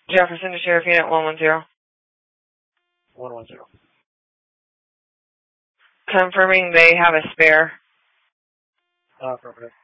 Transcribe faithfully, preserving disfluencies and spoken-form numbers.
Jefferson to Sheriff Unit one one zero. one one zero. Confirming they have a spare. Uh, affirmative.